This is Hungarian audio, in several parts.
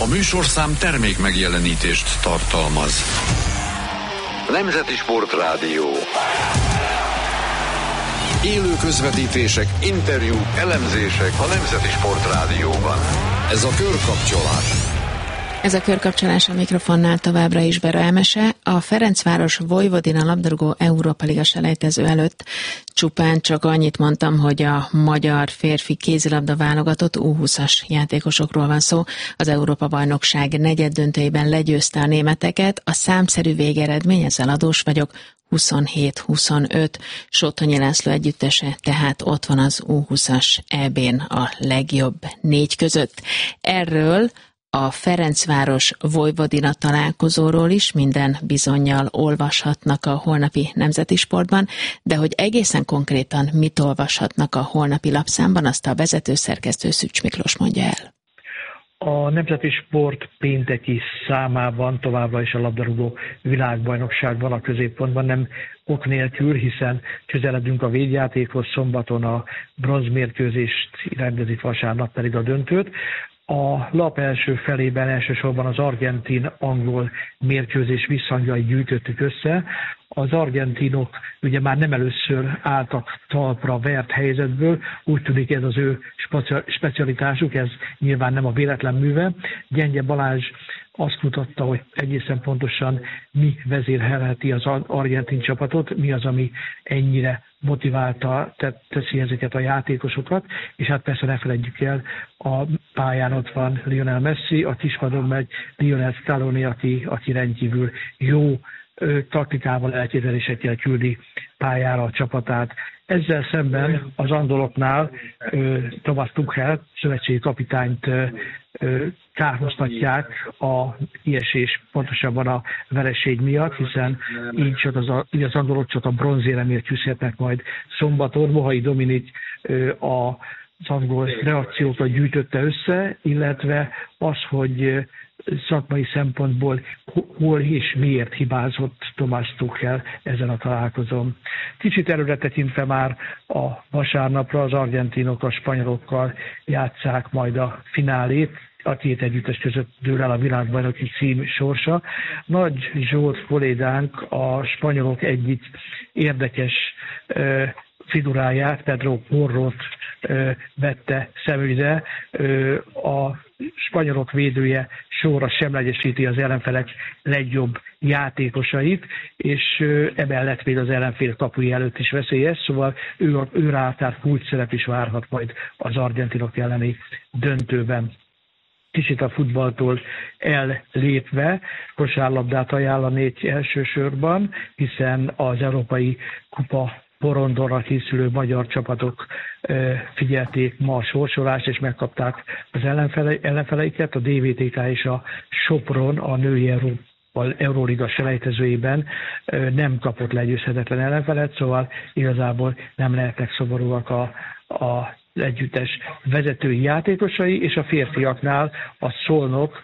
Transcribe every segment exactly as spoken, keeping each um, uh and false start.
A műsorszám termék megjelenítést tartalmaz. Nemzeti Sportrádió. Élő közvetítések, interjúk, elemzések a Nemzeti Sportrádióban. Ez a Körkapcsolás. Ez a Körkapcsolás, a mikrofonnál továbbra is Bera Emese. A Ferencváros Vojvodina labdarúgó Európa Liga selejtező előtt csupán csak annyit mondtam, hogy a magyar férfi kézilabda válogatott U húszas játékosokról van szó. Az Európa-bajnokság negyeddöntőjében legyőzte a németeket. A számszerű végeredmény, ezzel adós vagyok, huszonhét huszonöt. Sótonyi László együttese, tehát ott van az U húszas é bén a legjobb négy között. Erről a Ferencváros Vojvodina találkozóról is minden bizonnyal olvashatnak a holnapi Nemzeti Sportban, de hogy egészen konkrétan mit olvashatnak a holnapi lapszámban, azt a vezetőszerkesztő Szűcs Miklós mondja el. A Nemzeti Sport pénteki számában továbbra is a labdarúgó világbajnokság van a középpontban, nem ok nélkül, hiszen közeledünk a védjátékhoz, szombaton a bronzmérkőzést rendezik, vasárnap pedig a döntőt. A lap első felében elsősorban az argentin-angol mérkőzés visszhangjait gyűjtöttük össze. Az argentinok ugye már nem először álltak talpra vert helyzetből, úgy tűnik ez az ő specialitásuk, ez nyilván nem a véletlen műve. Gyengye Balázs azt mutatta, hogy egészen pontosan mi vezérelheti az argentin csapatot, mi az, ami ennyire motiválta, teszi ezeket a játékosokat, és hát persze ne feledjük el, a pályán ott van Lionel Messi, a kispadon meg Lionel Scaloni, aki, aki rendkívül jó taktikával, elképzelésekkel küldi pályára a csapatát. Ezzel szemben az angoloknál Thomas Tuchel, szövetségi kapitányt kárhoztatják a kiesés, pontosabban a vereség miatt, hiszen így, csak az, a, így az angolok csak a bronzéremért küzdhetnek majd szombaton. Mohai Dominik a az angol reakciókat gyűjtötte össze, illetve az, hogy szakmai szempontból hol és miért hibázott Thomas Tuchel ezen a találkozón. Kicsit előre tekintve már a vasárnapra az argentinok a spanyolokkal játsszák majd a finálét, a két együttes között dől el a világbajnoki cím sorsa. Nagy Zsolt kollégánk a spanyolok egyik érdekes uh, figuráját, Pedro Porrót uh, vette szemügyre. Uh, a spanyolok védője sorra semlegesíti az ellenfelek legjobb játékosait, és uh, emellett még az ellenfél kapuja előtt is veszélyes, szóval ő, ő rá tehát kulcs szerep is várhat majd az argentinok elleni döntőben. Kicsit a futballtól ellépve kosárlabdát ajánlanék elsősorban, hiszen az Európai Kupa porondonra készülő magyar csapatok figyelték ma a sorsolást, és megkapták az ellenfele, ellenfeleiket. A dé vé té ká és a Sopron a női Európa Euróliga selejtezőjében nem kapott legyőzhetetlen ellenfelet, szóval igazából nem lehetnek szomorúak a, a együttes vezetői játékosai, és a férfiaknál a Szolnok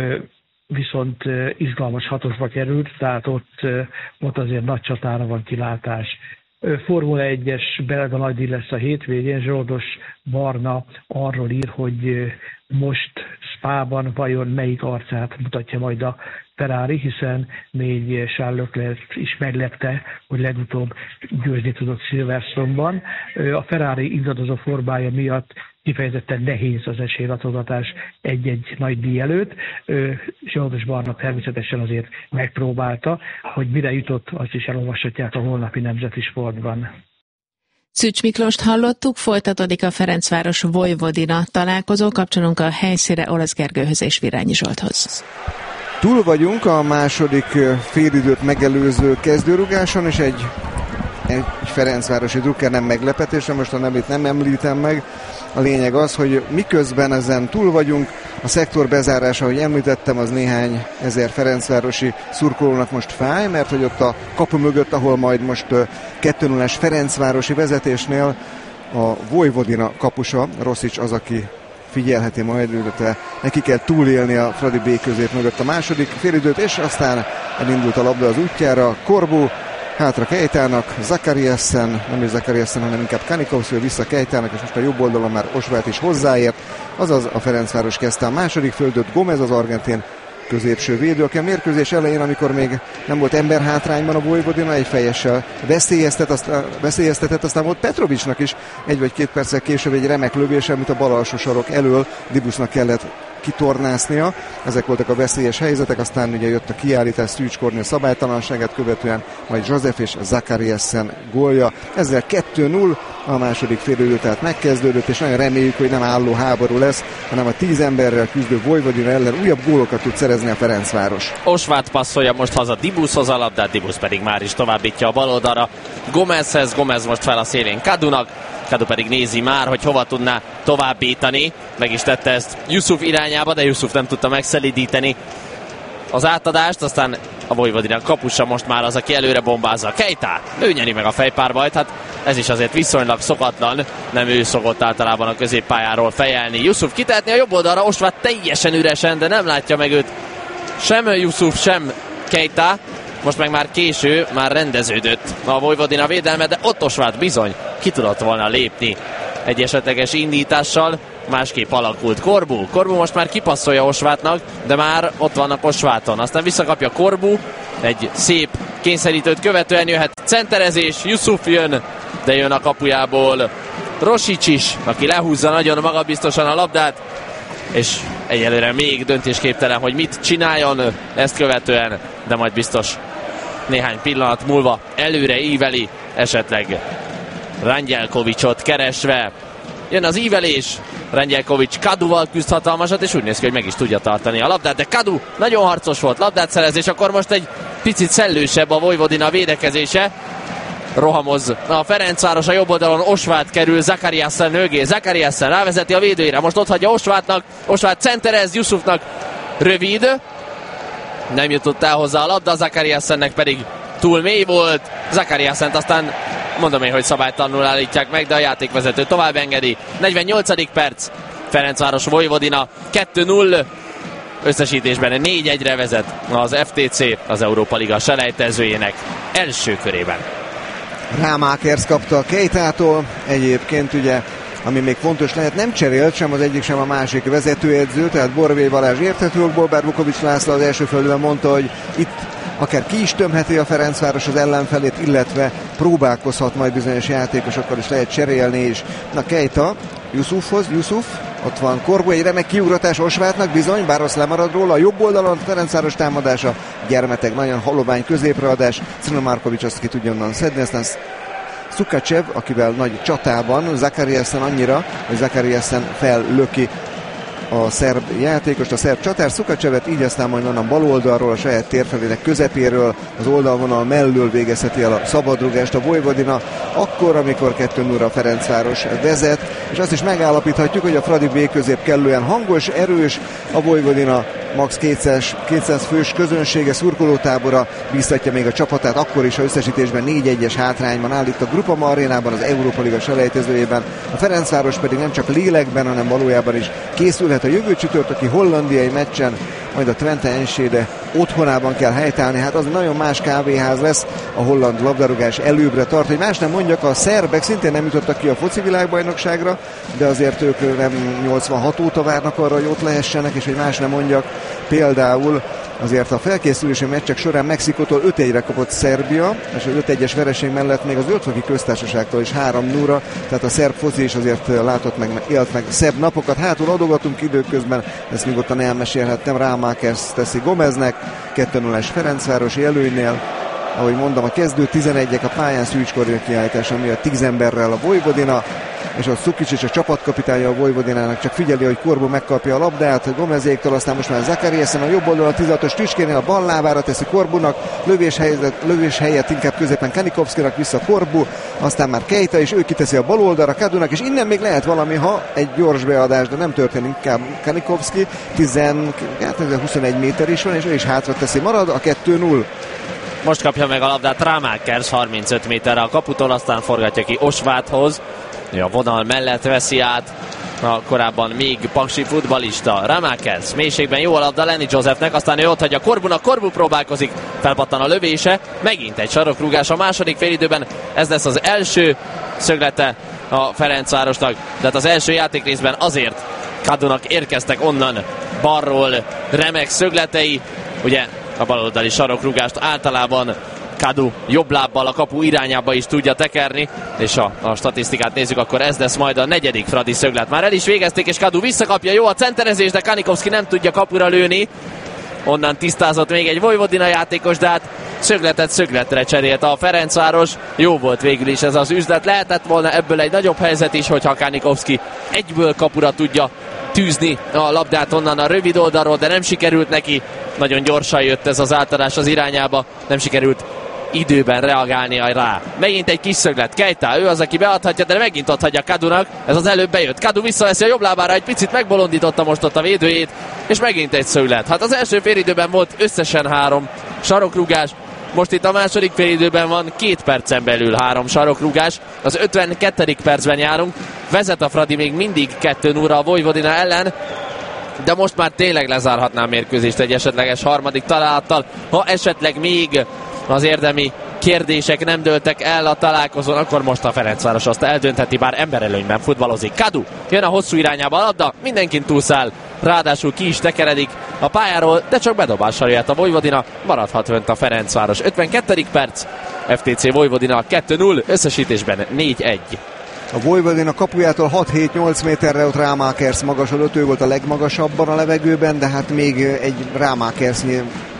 viszont izgalmas hatosba került, tehát ott, ott azért nagy csatára van kilátás. Formula egyes belga nagydíj lesz a hétvégén, Zsoldos Barna arról ír, hogy most Spában vajon melyik arcát mutatja majd a Ferrari, hiszen még Charles Leclerc is meglepte, hogy legutóbb győzni tudott Silverstone-ban. A Ferrari ingadozó formája miatt kifejezetten nehéz az esélylatolgatás egy-egy nagy díj előtt. Zsoldos Barna természetesen azért megpróbálta, hogy mire jutott, azt is elolvashatják a holnapi Nemzeti Sportban. Szűcs Miklóst hallottuk, folytatódik a Ferencváros Vojvodina találkozó, kapcsolunk a helyszínre Olasz Gergőhöz és Virányi Zsolthoz. Túl vagyunk a második félidőt megelőző kezdőrugáson, és egy, egy ferencvárosi drukker nem meglepetésre, most a nevét nem említem meg. A lényeg az, hogy miközben ezen túl vagyunk, a szektor bezárása, ahogy említettem, az néhány ezer ferencvárosi szurkolónak most fáj, mert hogy ott a kapu mögött, ahol majd most kettő nullás ferencvárosi vezetésnél a Vojvodina kapusa, Roszics az, aki figyelheti majd, illetve neki kell túlélni a Fradi B közép mögött a második félidőt, és aztán elindult a labda az útjára. Corbu Hátra Kejtának, Zakariassen, nem is Zakariassen, hanem inkább Kanikovszki, vissza Kejtának, és most a jobb oldalon már Osváth is hozzáért. Azaz a Ferencváros kezdte a második földöt, Gomez az argentin középső védő, aki a mérkőzés elején, amikor még nem volt emberhátrányban a Vojvodina, egy fejessel veszélyeztet, aztán, veszélyeztetett, aztán volt Petrovicsnak is egy vagy két perccel később egy remek lövés, amit a bal alsó sarok elől Dibusznak kellett kitornásznia. Ezek voltak a veszélyes helyzetek, aztán ugye jött a kiállítás Szűcs Kornél szabálytalanságát követően, majd József és Zakariassen gólja. Ezzel kettő null a második félidő, tehát megkezdődött, és nagyon reméljük, hogy nem álló háború lesz, hanem a tíz emberrel küzdő Vojvodina ellen újabb gólokat tud szerezni a Ferencváros. Osváth passzolja most haza Dibuszhoz a labdát, Dibusz pedig már is továbbítja a bal oldalra Gomezhez, Gomez most fel a szélén Kadunak, Kadu pedig nézi már, hogy hova tudná továbbítani. Meg is tette ezt Jusuf irányába, de Jusuf nem tudta megszelidíteni az átadást, aztán a Vojvodina kapusa most már az, aki előre bombázza. Keita, ő nyeri meg a fejpárbajt, hát ez is azért viszonylag szokatlan, nem ő szokott általában a középpályáról fejelni. Jusuf kitehetni a jobb oldalra, Osváth teljesen üresen, de nem látja meg őt sem Jusuf, sem Keita. Most meg már késő, már rendeződött a Vojvodina védelme, de ott Osváth bizony ki tudott volna lépni egy esetleges indítással. Másképp alakult Korbu. Korbu most már kipasszolja Osváthnak, de már ott vannak Osváthon. Aztán visszakapja Korbu, egy szép kényszerítőt követően jöhet centerezés, Jusuf jön, de jön a kapujából Rosics is, aki lehúzza nagyon magabiztosan a labdát, és egyelőre még döntésképtelen, hogy mit csináljon ezt követően, de majd biztos néhány pillanat múlva előre íveli, esetleg Rangyelkovicsot keresve. Jön az ívelés, Rangyelkovics Kaduval küzd hatalmasat, és úgy néz ki, hogy meg is tudja tartani a labdát, de Kadu nagyon harcos volt, labdát szerez, és akkor most egy picit szellősebb a Vojvodina védekezése. Rohamoz a Ferencváros, a jobb oldalon Osváth kerül Zakariassen mögé, Zakariassen rávezeti a védőire, most ott hagyja Osváthnak, Osváth centerez, Jusufnak rövid, nem jutott el hozzá a labda, Zakariassennek pedig túl mély volt, Zakariassent aztán mondom én, hogy szabálytalanul állítják meg, de a játékvezető tovább engedi. negyvennyolcadik perc, Ferencváros Vojvodina kettő null, összesítésben négy egyre vezet az ef té cé az Európa Liga selejtezőjének első körében. Rámákers kapta a Keitától, egyébként ugye, ami még fontos lehet, nem cserélt sem az egyik, sem a másik vezetőedző, tehát Borvé Balázs érthetőkból, bár Vukovics László az első fölben mondta, hogy itt akár ki is tömheti a Ferencváros az ellenfelét, illetve próbálkozhat majd bizonyos játékosokkal is lehet cserélni is. Na Keita, Jusufhoz, Jusuf, ott van Korbu, egy remek kiugratás Osváthnak bizony, bár azt lemarad róla, a jobb oldalon Ferencváros támadása, Gyermeteg nagyon halobány középraadás, Szino Markovics azt ki tudja onnan szedni, aztán Szukacev, akivel nagy csatában, Zakariassen annyira, hogy Zakariassen fellöki a szerb játékost, a szerb csatár Szukacevet, így aztán majd onnan bal oldalról, a saját térfelének közepéről, az oldalvonal mellől végezheti el a szabadrugást a Vojvodina, akkor, amikor kettő nullra a Ferencváros vezet, és azt is megállapíthatjuk, hogy a Fradi B közép kellően hangos, erős, a Vojvodina max. kétszáz fős közönsége, szurkolótábora bíztatja még a csapatát, akkor is, ha összesítésben négy egyes hátrányban áll itt a Groupama arénában, az Európa Liga selejtezőjében. A Ferencváros pedig nem csak lélekben, hanem valójában is készülhet a jövő csütörtöki hollandiai meccsen, majd a Twente Enschede otthonában kell helytállni. Hát az nagyon más kávéház lesz, a holland labdarúgás előbbre tart, hogy más nem mondjak, a szerbek szintén nem jutottak ki a foci világbajnokságra, de azért ők nem nyolcvanhat óta várnak arra, hogy ott lehessenek, és hogy más nem mondjak, például azért a felkészülési meccsek során Mexikótól öt egyre kapott Szerbia, és az öt egyes vereség mellett még az Ötfoki Köztársaságtól is három nullra, tehát a szerb foci is azért látott meg, élt meg szebb napokat. Hátul adogatunk időközben, ezt nyugodtan elmesélhettem, Rámákers teszi Gomeznek, kettő nullás Ferencvárosi előnynél. Ahogy mondom, a kezdő tizenegyek a pályán Szűcs Kornél kiállítása miatt tíz emberrel a Vojvodina, és a Szukic és a csapatkapitánya a Vojvodinának csak figyeli, hogy Korbu megkapja a labdát Gomezéktől, aztán most már Zakariassen a jobb oldalon a tizenhatos tüskénél a bal lábára teszi Korbunak, lövés helyett, lövés helyett inkább középen Kanikovszkinak, vissza Korbu, aztán már Keita, és ő kiteszi a bal oldalra Kadunak, és innen még lehet valami, ha egy gyors beadás, de nem történik, inkább Kanikovszki, huszonegy méter is van, és ő is hátra teszi, marad a kettő null. Most kapja meg a labdát Rámákers harmincöt méterre a kaputól, aztán forgatja ki Osváthhoz. Ő a vonal mellett veszi át a korábban még paksi futballista. Ramákez mélységben jó a labda Lenny Josephnek, aztán ő ott hagyja Korbunak, Korbu próbálkozik, felpattan a lövése, megint egy sarokrúgás a második félidőben, ez lesz az első szöglete a Ferencvárosnak, de hát az első játékrészben azért Kadunak érkeztek onnan balról remek szögletei, ugye a baloldali sarokrúgást általában Kadu jobb lábbal a kapu irányába is tudja tekerni, és ha a statisztikát nézzük, akkor ez lesz majd a negyedik Fradi szöglet. Már el is végezték, és Kadu visszakapja, jó a centerezés, de Kanikovszki nem tudja kapura lőni. Onnan tisztázott még egy Vojvodina játékos, de hát szögletet szögletre cserélte a Ferencváros. Jó volt végül is ez az üzlet, lehetett volna ebből egy nagyobb helyzet is, hogyha Kanikovszki egyből kapura tudja tűzni a labdát onnan a rövid oldalról, de nem sikerült neki. Nagyon gyorsan jött ez az átadás az irányába, nem sikerült időben reagálnia rá. Megint egy kis szöglet, Keita, ő az, aki beadhatja, de megint ott hagyja Kadunak. Ez az előbb bejött. Kadu visszaveszi a jobb lábára, egy picit megbolondította most ott a védőjét, és megint egy szöglet. Hát az első félidőben volt összesen három sarokrúgás, most itt a második félidőben van két percen belül három sarokrúgás. Az ötvenkettedik percben járunk, vezet a Fradi még mindig kettő nulla a Vojvodina ellen, de most már tényleg lezárhatná a mérkőzést egy esetleges harmadik találattal, ha esetleg még az érdemi kérdések nem dőltek el a találkozón, akkor most a Ferencváros azt eldöntheti, bár emberelőnyben futballozik. Kadu jön a hosszú irányába a labda, mindenkin túlszáll, ráadásul ki is tekeredik a pályáról, de csak bedobással jöhet a Vojvodina, maradhat fönt a Ferencváros. ötvenkettedik perc, ef té cé Vojvodina kettő nulla, összesítésben négy egy. A Vojvodina kapujától hat-hét-nyolc méterre ott Rámákersz magasodott, ő volt a legmagasabban a levegőben, de hát még egy Rámákersznyi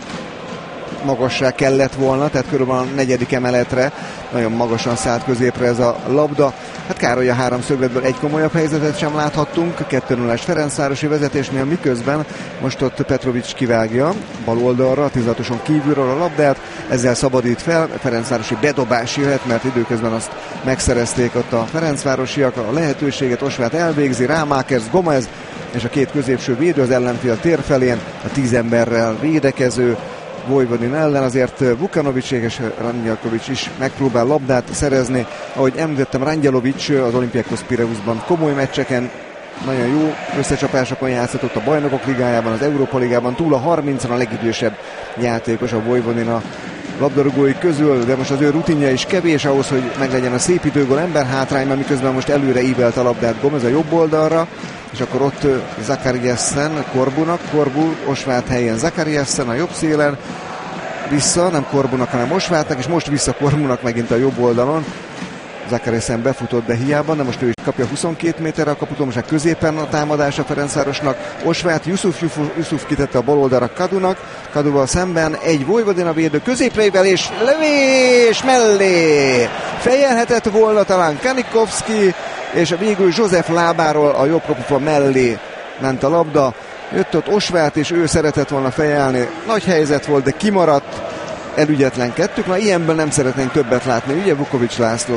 magasság kellett volna, tehát körülbelül a negyedik emeletre nagyon magasan szállt középre ez a labda. Hát kár, hogy a három szögletből egy komolyabb helyzetet sem láthattunk, kettő nullás Ferencvárosi vezetésnél, miközben most ott Petrovics kivágja bal oldalra, tizedatoson kívülről a labdát, ezzel szabadít fel, Ferencvárosi bedobás jöhet, mert időközben azt megszerezték ott a ferencvárosiak, a lehetőséget Osvát elvégzi, Rámákersz, Gomez és a két középső védő az ellenfél tér felén, a tíz emberrel védekező Vojvodina ellen, azért Vukanovics és Rangyakovics is megpróbál labdát szerezni. Ahogy említettem, Rangyakovics az Olympiakos Pireuszban komoly meccseken, nagyon jó összecsapásokon játszott a Bajnokok Ligájában, az Európa Ligában, túl a harmincon a legidősebb játékos a Vojvodina labdarúgói közül, de most az ő rutinja is kevés ahhoz, hogy meglegyen a szép időgól ember hátrányban, miközben most előre ívelt a labdát Gomez a jobb oldalra, és akkor ott Zakariassen Korbunak, Korbu Osvát helyén Zakariassen a jobb szélen, vissza, nem Korbunak, hanem Osvátnak, és most vissza Korbunak megint a jobb oldalon. Zakariassen befutott, de hiába, de most ő is kapja huszonkét méterre a kaputól, most középen a támadás a Ferencvárosnak. Osvát, Yusuf, Yusuf kitette a bal oldalra Kadunak, Kaduval szemben egy Vojvodina védő középreivel, és lövés mellé! Fejelhetett volna talán Kanikovszki, és végül József lábáról a jobb kapufa mellé ment a labda. Jött ott Osvát, és ő szeretett volna fejelni. Nagy helyzet volt, de kimaradt, elügyetlenkedtük. Na, ilyenben nem szeretnénk többet látni, ugye Vukovics László?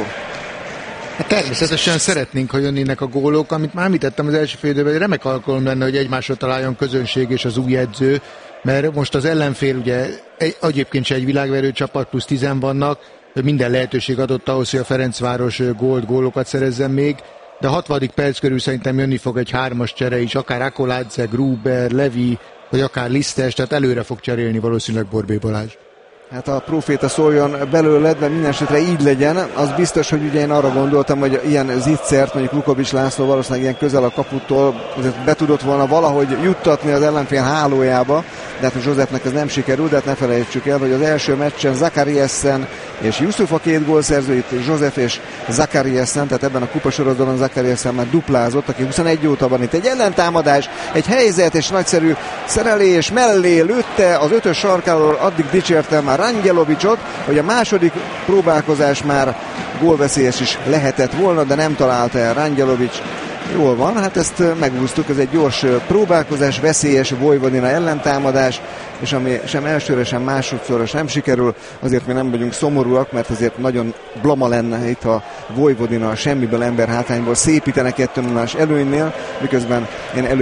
Hát természetesen szeretnénk, ha jönnének a gólok, amit már említettem az első fél időben, hogy remek alkalom lenne, hogy egymásra találjon közönség és az új edző, mert most az ellenfél ugye egy, egyébként se egy világverő csapat, plusz tizen vannak, minden lehetőség adott ahhoz, hogy a Ferencváros gólt, gólokat szerezzen még, de a hatvadik perc körül szerintem jönni fog egy hármas csere is, akár Akoládze, Gruber, Levi, vagy akár Lisztes, tehát előre fog cserélni valószínűleg Borbély Balázs. Hát a próféta szóljon belőled, de minden esetre így legyen. Az biztos, hogy ugye én arra gondoltam, hogy ilyen zicsert, mondjuk Vukovics László valószínűleg ilyen közel a kaputól be tudott volna valahogy juttatni az ellenfél hálójába, de hát Józsefnek ez nem sikerült, de hát ne felejtsük el, hogy az első meccsen Zakariassen és Yusuf a két gólszerző, itt József és Zakariassen, tehát ebben a kupasorozatban Zakariassen már duplázott, aki huszonegy óta van itt egy ellentámadás, egy helyzet és nagyszerű szerelés mellé lőtte az ötös sarkáról, addig dicsértem már Rangyakovicsot, hogy a második próbálkozás már gólveszélyes is lehetett volna, de nem találta el Rangyakovics. Jól van, hát ezt megúsztuk, ez egy gyors próbálkozás, veszélyes Vojvodina ellentámadás, és ami sem elsőre, sem másodszorra sem sikerül, azért mi nem vagyunk szomorúak, mert azért nagyon blama lenne itt a Vojvodina semmiből ember hátrányból szépítene kettő nullás előnynél, miközben én előbb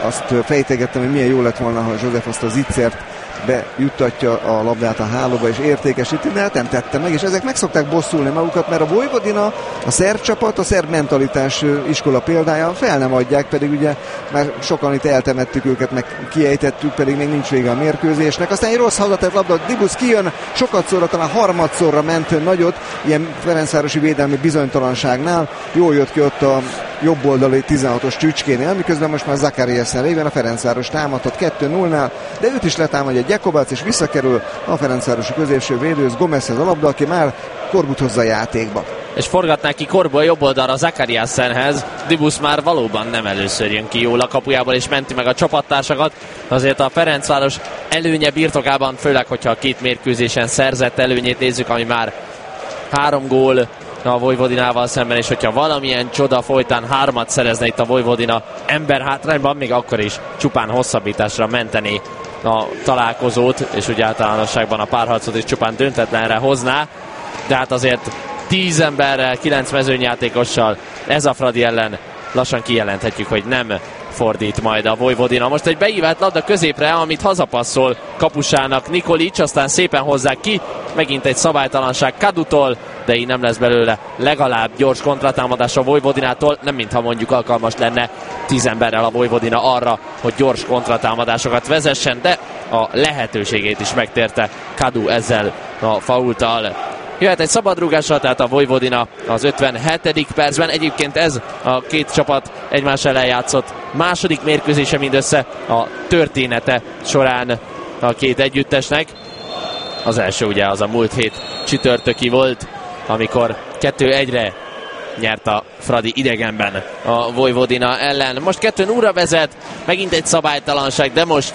azt fejtegettem, hogy milyen jó lett volna, ha József azt a zicsert bejuttatja a labdát a hálóba és értékesíti, de hát nem tette meg, és ezek meg szokták bosszulni magukat, mert a Vojvodina, a szerb csapat, a szerb mentalitás iskola példája, fel nem adják, pedig ugye már sokan itt eltemettük őket, meg kiejtettük, pedig még nincs vége a mérkőzésnek. Aztán egy rossz hazatett labda, Dibusz kijön, sokat szorra, talán harmadszorra ment nagyot, ilyen ferencvárosi védelmi bizonytalanságnál, jól jött ki ott a jobb oldali tizenhatos Csücskénél, miközben most már Zakariasen révén a Ferencváros támadhat kettő nullnál, de őt is letámadja Gyakovac, és visszakerül a ferencvárosi középső védőhöz, Gomezhez a labda, aki már Korbut hozza a játékba. És forgatná ki Korbu a jobb oldalra Zakariasenhez. Dibusz már valóban nem először jön ki jól a kapujából, és menti meg a csapattársakat. Azért a Ferencváros előnye birtokában, főleg, hogyha a két mérkőzésen szerzett előnyét nézzük, ami már három gól a Vojvodinával szemben, és hogyha valamilyen csoda folytán hármat szerezne itt a Vojvodina ember hátrányban, még akkor is csupán hosszabbításra menteni a találkozót, és ugye általánosságban a párharcot is csupán döntetlenre hozná, de hát azért tíz emberrel, kilenc mezőnyjátékossal ez a Fradi ellen lassan kijelenthetjük, hogy nem fordít majd a Vojvodina. Most egy beívelt labda középre, amit hazapasszol kapusának Nikolic, aztán szépen hozzák ki, megint egy szabálytalanság Kadutól, de így nem lesz belőle legalább gyors kontratámadás a Vojvodinától, nem mintha mondjuk alkalmas lenne tíz emberrel a Vojvodina arra, hogy gyors kontratámadásokat vezessen, de a lehetőségét is megtérte Kadu ezzel a faultal. Jöhet egy szabadrúgással, tehát a Vojvodina az ötvenhetedik percben. Egyébként ez a két csapat egymás ellen játszott második mérkőzése mindössze a története során a két együttesnek. Az első ugye az a múlt hét csütörtöki volt, amikor kettő egyre nyert a Fradi idegenben a Vojvodina ellen. Most kettő nullra vezet, megint egy szabálytalanság, de most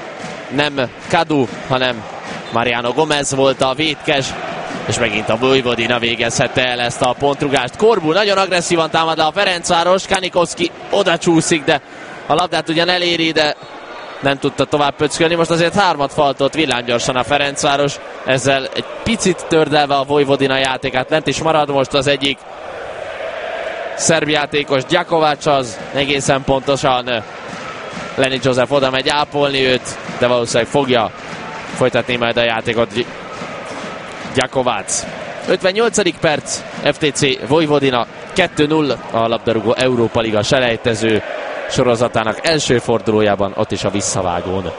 nem Kadu, hanem Mariano Gomez volt a vétkes, és megint a Vojvodina végezhette el ezt a pontrugást. Korbu nagyon agresszívan támad le a Ferencváros, Kanikovszki oda csúszik, de a labdát ugyan eléri, de nem tudta tovább pöckölni. Most azért hármat faltott villámgyorsan a Ferencváros, ezzel egy picit tördelve a Vojvodina játékát. Lent is marad most az egyik szerb játékos, Gyakovac, az egészen pontosan Lenny Joseph oda megy ápolni őt, de valószínűleg fogja folytatni majd a játékot Gyakovac. ötvennyolcadik perc, ef té cé Vojvodina kettő null a labdarúgó Európa Liga selejtező sorozatának első fordulójában, ott is a visszavágón.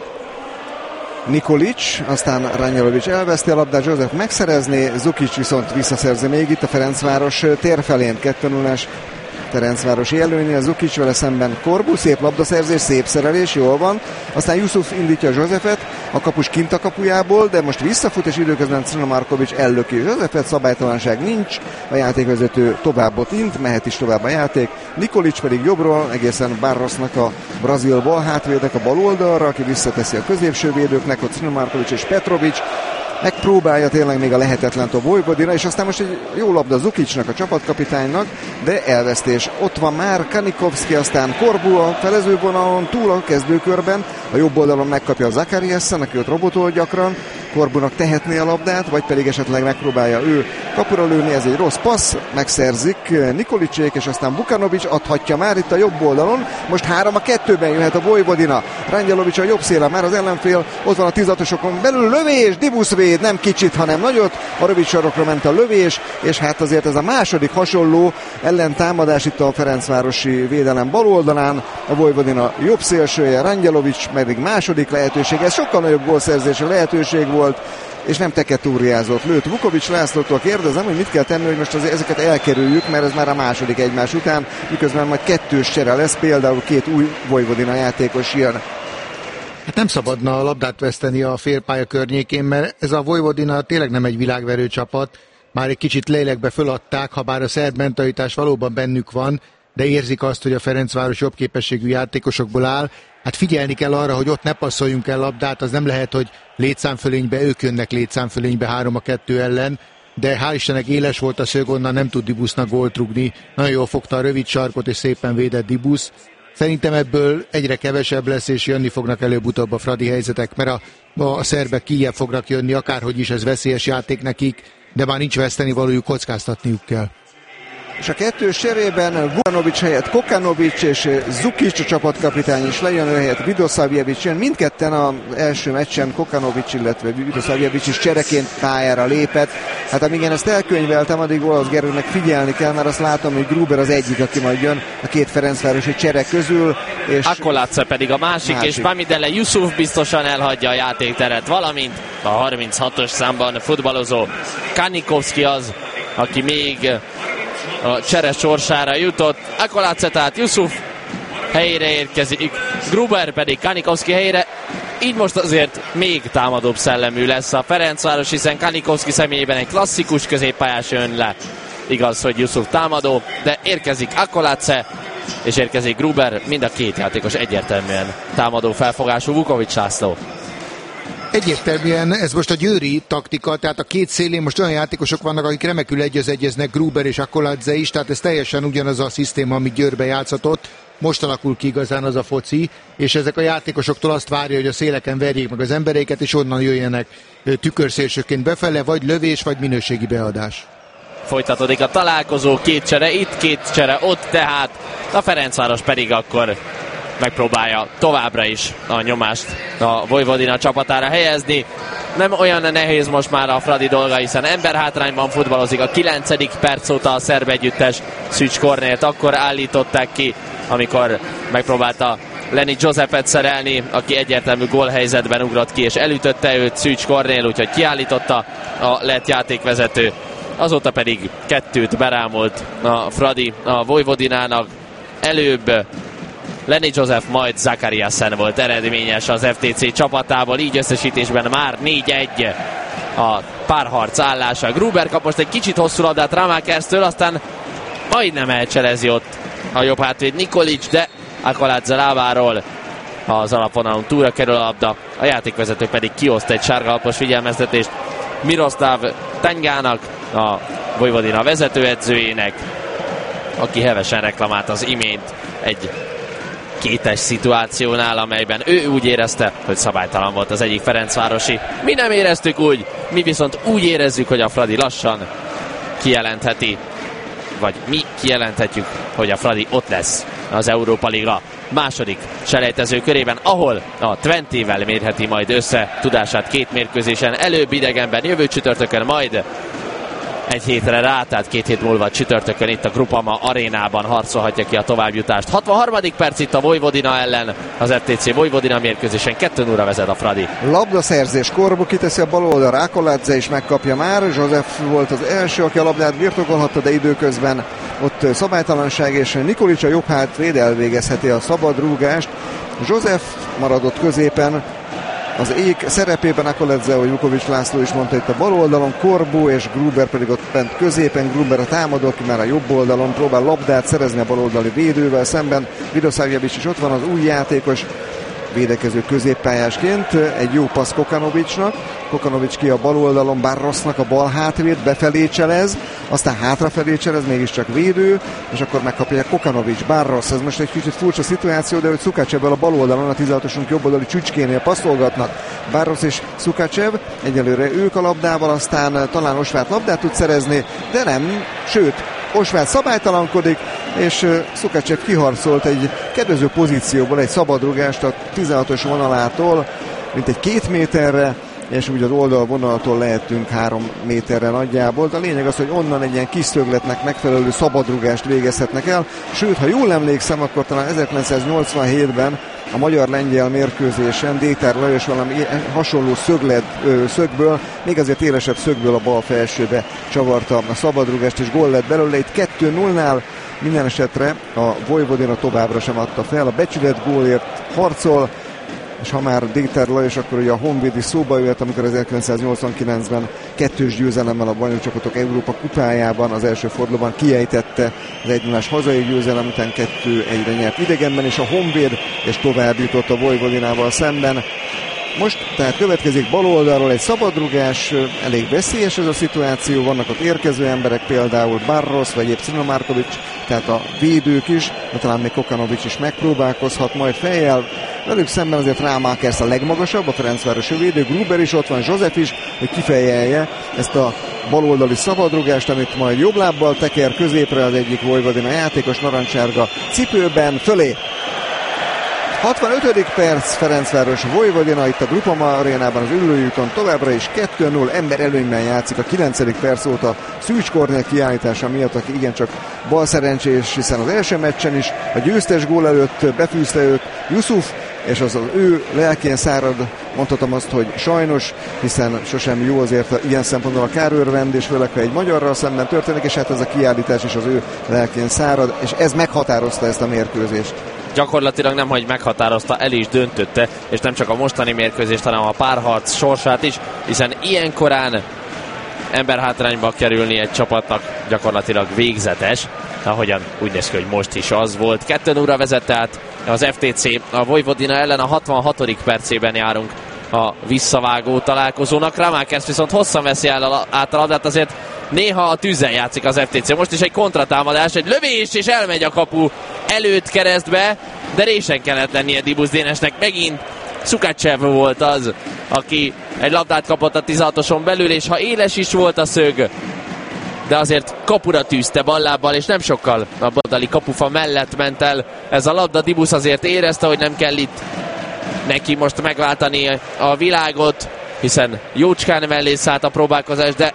Nikolic, aztán Ranjalovic elveszti a labdát, József megszerezné, Zukic viszont visszaszerzi még itt a Ferencváros térfelén, kettő nullás Ferencvárosi előnynél, Zukic vele szemben Korbu, szép labdaszerzés, szép szerelés, jól van. Aztán Jusuf indítja Józsefet, a kapus kint a kapujából, de most visszafut, és időközben Crno Markovic ellöki Józsefet, szabálytalanság nincs, a játékvezető továbbot int, mehet is tovább a játék. Nikolic pedig jobbról, egészen Barrosnak, a brazil bal hátvédnek a bal oldalra, aki visszateszi a középső védőknek, ott Crno Markovic és Petrovic. Megpróbálja tényleg még a lehetetlent a Vojvodina, és aztán most egy jó labda Zukicnak, a csapatkapitánynak, de elvesztés. Ott van már Kanikovszki, aztán Korbu a felezővonalon túl a kezdőkörben, a jobb oldalon megkapja a Zakariasen, aki ott robotol gyakran, Korbunak tehetné a labdát, vagy pedig esetleg megpróbálja ő kapura lőni, ez egy rossz passz, megszerzik Nikolicsék, és aztán Vukanovic adhatja már itt a jobb oldalon, most három a kettőben jöhet a Vojvodina, Ranjalovic a jobb szélen, már az ellenfél, ott van a tizatosokon belül, lövés, Dibusz véd, nem kicsit, hanem nagyot, a rövid sarokra ment a lövés, és hát azért ez a második hasonló ellentámadás itt a ferencvárosi védelem bal oldalán, a Vojvodina jobb szélsője, Ranjalovic pedig második lehetőség, ez sokkal nagyobb gólszerzési lehetőség volt, és nem teketúriázott. Lőtt Vukovics Lászlótól, kérdezem, hogy mit kell tenni, hogy most azért ezeket elkerüljük, mert ez már a második egymás után, miközben majd kettős csere lesz, például két új Vojvodina játékos jön. Hát nem szabadna a labdát veszteni a félpálya környékén, mert ez a Vojvodina tényleg nem egy világverő csapat, már egy kicsit lélekbe föladták, ha bár a szerb mentalitás valóban bennük van, de érzik azt, hogy a Ferencváros jobb képességű játékosokból áll. Hát figyelni kell arra, hogy ott ne passzoljunk el labdát, az nem lehet, hogy létszámfölénybe, ők jönnek létszámfölénybe három a kettő ellen, de hál' Istennek éles volt a szög, onnan nem tud Dibusznak gólt rugni, nagyon jól fogta a rövid sarkot és szépen védett Dibusz. Szerintem ebből egyre kevesebb lesz, és jönni fognak előbb-utóbb a Fradi helyzetek, mert a, a szerbek kijebb fognak jönni, akárhogy is ez veszélyes játék nekik, de már nincs veszteni valójuk, kockáztatniuk kell. és a kettős cserében Vukanovics helyett Kokanovics és Zukic a csapatkapitány is lejön, helyett Vidosavjevic jön. Mindketten az első meccsen Kokanovics, illetve Vidosavjevic is csereként pályára lépett. Hát amíg én ezt elkönyveltem, addig Olasz Gergőnek figyelni kell, mert azt látom, hogy Gruber az egyik, aki majd jön a két ferencvárosi csere közül. És Akolace pedig a másik, másik. és Bamidele Yusuf biztosan elhagyja a játékteret, valamint a harminchatos számban futballozó Kanikovski az, aki még a csere sorsára jutott. Akolace, tehát Yusuf helyére érkezik, Gruber pedig Kanikovski helyére. Így most azért még támadóbb szellemű lesz a Ferencváros, hiszen Kanikovski személyében egy klasszikus középpályás jön le. Igaz, hogy Yusuf támadó, de érkezik Akolace és érkezik Gruber, mind a két játékos egyértelműen támadó felfogású. Vukovics László. Egyértelműen ez most a győri taktika, tehát a két szélén most olyan játékosok vannak, akik remekül egy az egyeznek, Gruber és Akolace is, tehát ez teljesen ugyanaz a szisztéma, amit Győrbe játszhatott. Most alakul ki igazán az a foci, és ezek a játékosoktól azt várja, hogy a széleken verjék meg az embereiket, és onnan jöjjenek tükörszélsőként befele, vagy lövés, vagy minőségi beadás. Folytatódik a találkozó, két csere itt, két csere ott, tehát a Ferencváros pedig akkor megpróbálja továbbra is a nyomást a Vojvodina csapatára helyezni. Nem olyan nehéz most már a Fradi dolga, hiszen emberhátrányban futballozik a kilencedik perc óta a szerb együttes. Szűcs Kornélt akkor állították ki, amikor megpróbálta Lenny Josephet szerelni, aki egyértelmű gólhelyzetben ugrott ki, és elütötte őt Szűcs Kornél, úgyhogy kiállította a lett játékvezető. Azóta pedig kettőt berámolt a Fradi a Vojvodinának. Előbb Lenny Joseph, majd Zakariasen volt eredményes az ef té cé csapatából, így összesítésben már négy egy a párharc állása. Gruber kap most egy kicsit hosszú labdát Ramakerstől, aztán majdnem elcselezi ott a jobb hátvéd Nikolic, de Akolace lábáról az alapvonalon túlra kerül a labda, a játékvezető pedig kioszt egy sárgalapos figyelmeztetést Miroslav Tangának, a Vojvodina vezetőedzőjének, aki hevesen reklamált az imént egy kétes szituációnál, amelyben ő úgy érezte, hogy szabálytalan volt az egyik ferencvárosi. Mi nem éreztük úgy, mi viszont úgy érezzük, hogy a Fradi lassan kijelentheti, vagy mi kijelenthetjük, hogy a Fradi ott lesz az Európa Liga második selejtező körében, ahol a Twentével mérheti majd össze tudását két mérkőzésen, előbb idegenben, jövő csütörtökön, majd egy hétre rá, tehát két hét múlva csütörtökön itt a Groupama arénában harcolhatja ki a továbbjutást. hatvanharmadik perc itt a Vojvodina ellen, az ef té cé Vojvodina mérkőzésen kettő nulla vezet a Fradi. Labdaszerzés, Korbu kiteszi a bal oldalra, Akolace is megkapja már, Joseph volt az első, aki a labdát birtokolhatta, de időközben ott szabálytalanság, és Nikolic a jobb hátvéd elvégezheti a szabad rúgást. Joseph maradott középen, az ég szerepében, Akolace, ahogy Vukovics László is mondta, itt a bal oldalon, Korbu és Gruber pedig ott bent középen. Gruber a támadó, aki már a jobb oldalon próbál labdát szerezni a bal oldali védővel szemben. Vidosavjevic is ott van, az új játékos védekező középpályásként. Egy jó passz Kokanovicsnak. Kokanovics ki a bal oldalon, Barrosnak a bal hátvéd, befelé cselez, aztán hátrafelé cselez, mégiscsak védő, és akkor megkapja Kokanovics, Barros. Ez most egy kicsit furcsa szituáció, de hogy Szukácsebbel a bal oldalon, a tizenhatosunk jobb oldali csücskénél passzolgatnak. Barros és Szukácsev, egyelőre ők a labdával, aztán talán Osvát labdát tud szerezni, de nem, sőt, Osvát szabálytalankodik, és Szukácsev kiharcolt egy kedvező pozícióból egy szabadrugást a tizenhatos vonalától, mint egy két méterre, és úgy az oldalvonaltól lehetünk három méterre nagyjából. A lényeg az, hogy onnan egy ilyen kis szögletnek megfelelő szabadrugást végezhetnek el. Sőt, ha jól emlékszem, akkor talán ezerkilencszáznyolcvanhétben a magyar-lengyel mérkőzésen Déter Lajos valami hasonló szöglet, ö, szögből, még azért élesebb szögből a bal felsőbe csavarta a szabadrugást, és gól lett belőle. Itt kettő nullnál minden esetre a Vojvodina továbbra sem adta fel. A becsület gólért harcol, és ha már Déter Lajos, akkor ugye a Honvéd is szóba jöhet, amikor ezerkilencszáznyolcvankilencben kettős győzelemmel a bajnokcsapatok Európa kupájában az első fordulóban kiejtette az egy nullás hazai győzelem után kettő egyre nyert idegenben, és a Honvéd és tovább jutott a Vojvodinával szemben. Most tehát következik bal oldalról egy szabadrugás, elég veszélyes ez a szituáció, vannak ott érkező emberek, például Barros vagy épp Crno Markovic, tehát a védők is, de talán még Kokanovics is megpróbálkozhat majd fejjel. Velük szemben azért Rámákersz a legmagasabb, a Ferencváros védő, Gruber is ott van, József is, hogy kifejelje ezt a baloldali szabadrugást, amit majd jobb lábbal teker középre az egyik Vojvodina játékos narancsárga cipőben fölé. hatvanötödik perc, Ferencváros Vojvodina itt a Grupama arénában az ülőjúton továbbra is kettő null ember előnyben játszik a kilencedik perc óta Szűcs Kornél kiállítása miatt, aki igencsak balszerencsés, hiszen az első meccsen is a győztes gól előtt befűzte őt Yusuf, és az, az ő lelkén szárad, mondhatom azt, hogy sajnos, hiszen sosem jó azért ilyen szempontból a kárőrvendés, főleg ha egy magyarral szemben történik, és hát ez a kiállítás is az ő lelkén szárad, és ez meghatározta ezt a mérkőzést. Gyakorlatilag nem, hogy meghatározta, el is döntötte, és nem csak a mostani mérkőzést, hanem a párharc sorsát is, hiszen ilyen korán emberhátrányba kerülni egy csapatnak gyakorlatilag végzetes, ahogyan úgy néz ki, hogy most is az volt. kettő nullra vezette át az ef té cé a Vojvodina ellen, a hatvanhatodik percében járunk a visszavágó találkozónak. Rámákersz viszont hosszan veszi el át a labdát, azért néha a tűzzel játszik az ef té cé. Most is egy kontratámadás, egy lövés, és elmegy a kapu előtt keresztbe, de résen kellett lennie Dibusz Dénesnek. Megint Szukácsev volt az, aki egy labdát kapott a tizenhatoson belül, és ha éles is volt a szög, de azért kapura tűzte ballábbal, és nem sokkal a badali kapufa mellett ment el ez a labda. Dibusz azért érezte, hogy nem kell itt neki most megváltani a világot, hiszen jócskán mellé szállt a próbálkozás, de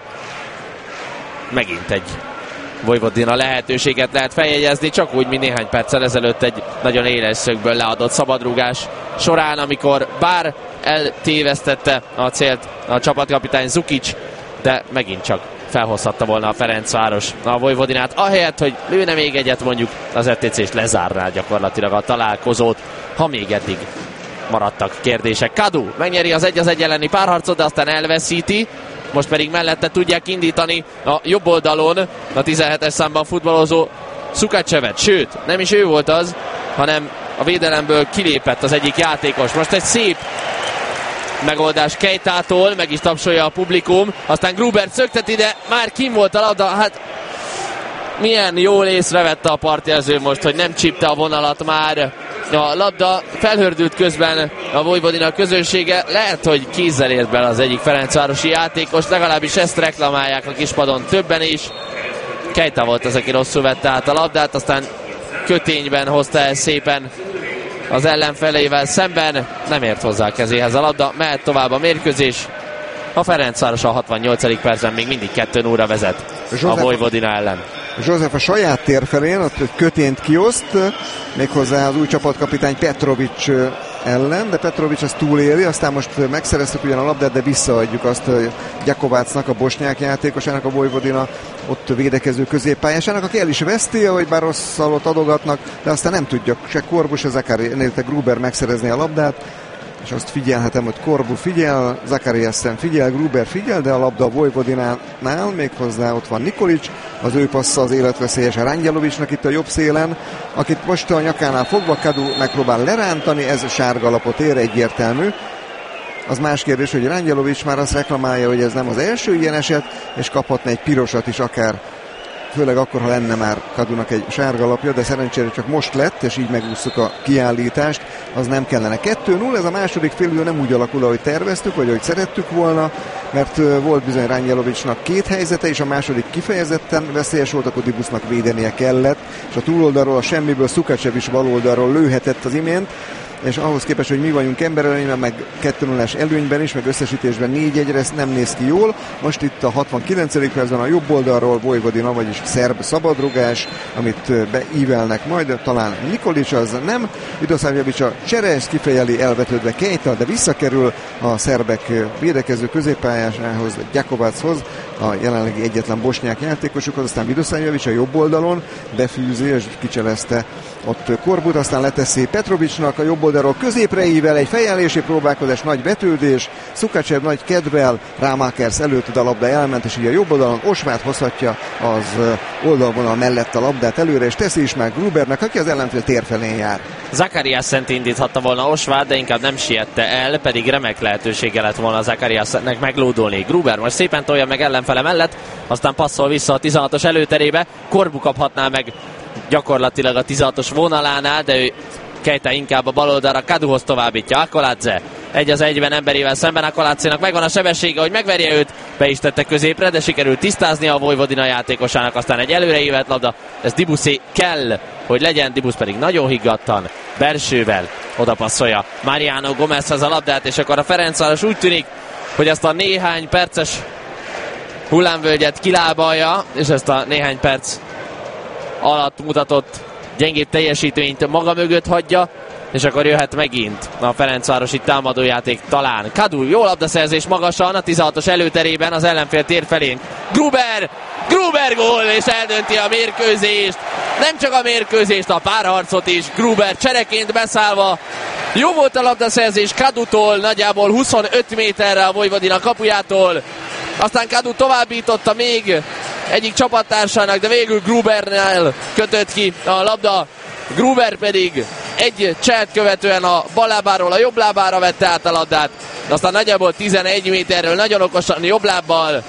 megint egy Vojvodina lehetőséget lehet feljegyezni, csak úgy, mint néhány perccel ezelőtt egy nagyon éles szögből leadott szabadrugás során, amikor bár eltévesztette a célt a csapatkapitány Zukic, de megint csak felhozhatta volna a Ferencváros a Vojvodinát. Ahelyett, hogy lőne még egyet, mondjuk az ef té cé és lezárná gyakorlatilag a találkozót, ha még eddig maradtak kérdések. Kadu megnyeri az egy az egy elleni párharcot, de aztán elveszíti. Most pedig mellette tudják indítani a jobb oldalon a tizenhetes számban futballozó Szukácsevet. Sőt, nem is ő volt az, hanem a védelemből kilépett az egyik játékos. Most egy szép megoldás Keitától, meg is tapsolja a publikum. Aztán Gruber szökteti, de már kim volt a labda. Hát milyen jól észrevette a partjelző most, hogy nem csípte a vonalat már. A labda felhördült közben a Vojvodina közönsége. Lehet, hogy kézzel ért bele az egyik ferencvárosi játékos, legalábbis ezt reklamálják a kispadon többen is. Keita volt az, aki rosszul vette át a labdát, aztán kötényben hozta el szépen az ellenfelével szemben. Nem ért hozzá a kezéhez a labda, mehet tovább a mérkőzés. A Ferencváros a hatvannyolcadik percben még mindig kettő nullra vezet a Vojvodina ellen. József a saját tér felén ott kötényt kioszt, méghozzá az új csapatkapitány Petrovics ellen, de Petrovics azt túléli, aztán most megszereztük ugyan a labdát, de visszaadjuk azt Gyakovácnak, a bosnyák játékosának, a Vojvodina ott védekező középpályásának, aki el is veszti, ahogy bár rosszal ott adogatnak, de aztán nem tudja se Korbu, se Zakari, Gruber megszerezni a labdát, és azt figyelhetem, hogy Korbu figyel, Zakariassen figyel, Gruber figyel, de a labda a Vojvodinánál, méghozzá ott van Nikolic, az ő passza az életveszélyes a Rangyelovicsnak itt a jobb szélen, akit most a nyakánál fogva Kadu megpróbál lerántani, ez sárga lapot ér, egyértelmű. Az más kérdés, hogy Rangyelovics már azt reklamálja, hogy ez nem az első ilyen eset, és kaphatna egy pirosat is akár, főleg akkor, ha lenne már Kadunak egy sárga lapja, de szerencsére csak most lett, és így megúsztuk a kiállítást, az nem kellene. kettő null, ez a második félidő nem úgy alakul, ahogy terveztük, vagy ahogy szerettük volna, mert volt bizony Rangyelovicsnak két helyzete, és a második kifejezetten veszélyes volt, akkor Dibusznak védenie kellett, és a túloldalról, a semmiből Szukácsev is baloldalról lőhetett az imént, és ahhoz képest, hogy mi vagyunk emberelőnyben, meg kettő nullás előnyben is, meg összesítésben négy egyre, ez nem néz ki jól. Most itt a hatvankilencedik percben a jobb oldalról Vojvodina, vagyis szerb szabadrugás, amit beívelnek majd, talán Nikolic, az nem. Vidosavljevic a Cseres kifejeli elvetődve Keita, de visszakerül a szerbek védekező középpályásához, Gyakováchoz, a jelenlegi egyetlen bosnyák játékosukhoz, aztán Vidosavljevic a jobb oldalon befűzi és kicselezte ott Korbut, aztán leteszi Petrovicsnak a jobb oldalról középre ível, egy fejelési próbálkozás, nagy betődés, Szukácsev nagy kedvel, Rámákersz előtt a labda elment, és így a jobb oldalon Osvát hozhatja az oldalvonal mellett a labdát előre, és teszi is már Grubernek, aki az ellenfél tér felén jár. Zakariassent indíthatta volna Osvát, de inkább nem siette el, pedig remek lehetősége lett volna Zakariassennek meglódolni. Gruber most szépen tolja meg ellenfele mellett, aztán passzol vissza a tizenhatos előterébe, Korbu kaphatná meg gyakorlatilag a tizenhatos vonalánál, de ő Keita inkább a bal oldalra, Kaduhoz továbbítja, Akoladze. Egy az egyben emberével szemben, Akoladze-nak megvan a sebessége, hogy megverje őt, be is tette középre, de sikerült tisztázni a Vojvodina játékosának, aztán egy előreívett labda, ez Dibuszé kell, hogy legyen, Dibusz pedig nagyon higgadtan, belsővel odapasszolja Mariano Gomezhez a labdát, és akkor a Ferencváros úgy tűnik, hogy ezt a néhány perces hullámvölgyet kilábalja, és ezt a néhány perc alatt mutatott gyengébb teljesítményt maga mögött hagyja, és akkor jöhet megint a ferencvárosi támadójáték talán. Kadu, jó labdaszerzés magasan a tizenhatos előterében az ellenfél tér felén. Gruber! Gruber gól, és eldönti a mérkőzést. Nem csak a mérkőzést, a párharcot is. Gruber csereként beszállva. Jó volt a labdaszerzés Kadutól, nagyjából huszonöt méterre a Vojvodina kapujától. Aztán Kadu továbbította még egyik csapattársának, de végül Grubernél kötött ki a labda. Gruber pedig egy cselt követően a bal lábáról a jobb lábára vette át a labdát. Aztán nagyjából tizenegy méterről nagyon okosan jobb lábbal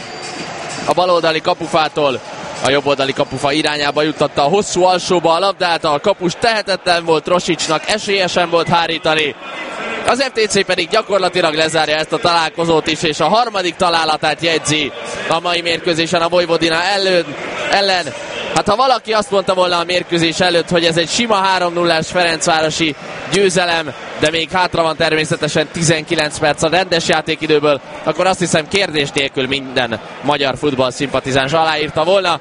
a baloldali kapufától a jobboldali kapufa irányába juttatta a hosszú alsóba a labdát. A kapus tehetetlen volt Rosicsnak, esélyesen volt hárítani. Az ef té cé pedig gyakorlatilag lezárja ezt a találkozót is, és a harmadik találatát jegyzi a mai mérkőzésen a Vojvodina ellen. ellen. Hát ha valaki azt mondta volna a mérkőzés előtt, hogy ez egy sima három nullás ferencvárosi győzelem, de még hátra van természetesen tizenkilenc perc a rendes játékidőből, akkor azt hiszem kérdés nélkül minden magyar futballszimpatizáns aláírta volna,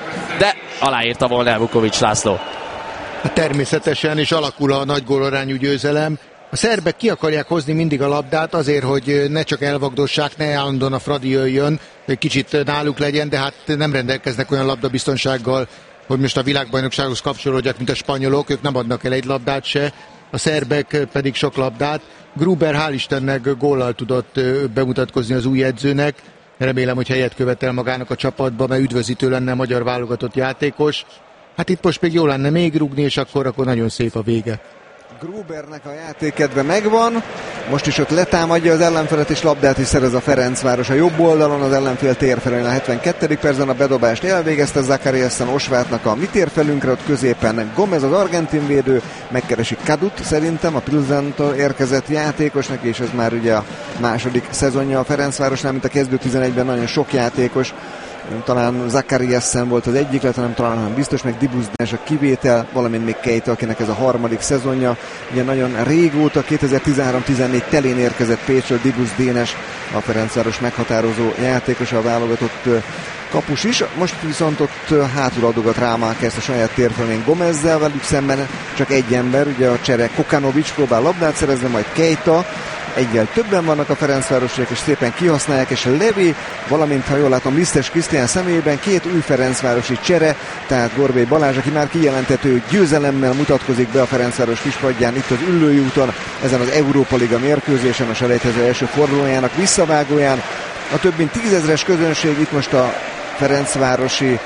de aláírta volna Vukovics László. Természetesen is alakul a nagy gólorányú győzelem. A szerbek ki akarják hozni mindig a labdát azért, hogy ne csak elvagdossák, ne állandóan a Fradi jöjjön, hogy kicsit náluk legyen, de hát nem rendelkeznek olyan labdabiztonsággal, hogy most a világbajnoksághoz kapcsolódjak, mint a spanyolok, ők nem adnak el egy labdát se, a szerbek pedig sok labdát. Gruber hál' Istennek góllal tudott bemutatkozni az új edzőnek, remélem, hogy helyet követel magának a csapatba, mert üdvözítő lenne a magyar válogatott játékos. Hát itt most még jó lenne még rúgni, és akkor, akkor nagyon szép a vége. Grubernek a játékedve megvan, most is ott letámadja az ellenfelet, és labdát is szerez a Ferencváros a jobb oldalon, az ellenfél térfelén a hetvenkettedik percben a bedobást elvégezte Zakariasen Osvátnak a mi térfelünkre, ott középen Gomez az argentin védő, megkeresi Kadut szerintem, a Pilzentől érkezett játékosnak, és ez már ugye a második szezonja a Ferencvárosnál, mint a kezdő tizenegyben nagyon sok játékos, talán Zakariasen volt az egyik, lehet, nem talán, hanem biztos, meg Dibusz Dénes a kivétel, valamint még Keita, akinek ez a harmadik szezonja. Ugye nagyon régóta, kétezer-tizenhárom tizennégy telén érkezett Pécsről Dibusz Dénes, a Ferencváros meghatározó játékosa, a válogatott kapus is. Most viszont ott hátul adogat Rámák ezt a saját térfelén Gomezzel, velük szemben csak egy ember, ugye a csere Kokanovics próbál labdát szerezni, majd Keita. Egyel többen vannak a ferencvárosiak, és szépen kihasználják, és a Levi, valamint, ha jól látom, Lisztes Krisztián személyében két új ferencvárosi csere, tehát Gorbély Balázs, aki már kijelentető győzelemmel mutatkozik be a Ferencváros kispadján itt az Üllői úton, ezen az Európa Liga mérkőzésen, a selejtező első fordulójának visszavágóján. A több mint tízezres közönség itt most a ferencvárosi